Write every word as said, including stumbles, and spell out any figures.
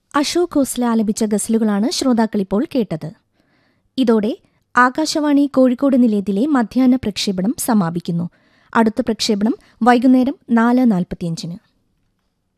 അശോക് ഖോസ്ല ആലപിച്ച ഗസലുകളാണ് ശ്രോതാക്കളിപ്പോൾ കേട്ടത്. ഇതോടെ ആകാശവാണി കോഴിക്കോട് നിലയത്തിലെ മധ്യാഹ്ന പ്രക്ഷേപണം സമാപിക്കുന്നു. അടുത്ത പ്രക്ഷേപണം വൈകുന്നേരം നാല് നാൽപ്പത്തിയഞ്ചിന്.